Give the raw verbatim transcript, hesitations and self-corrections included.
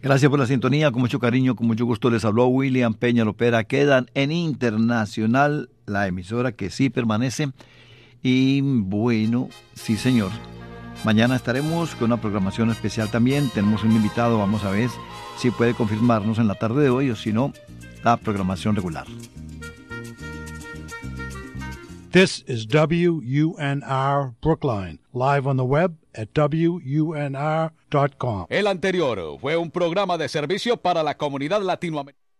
Gracias por la sintonía, con mucho cariño, con mucho gusto les habló William Peña Lopera. Quedan en Internacional, la emisora que sí permanece. Y bueno, sí señor, mañana estaremos con una programación especial también. Tenemos un invitado, vamos a ver si puede confirmarnos en la tarde de hoy o si no, la programación regular. This is W U N R Brookline, live on the web at W U N R dot com. El anterior fue un programa de servicio para la comunidad latinoamericana.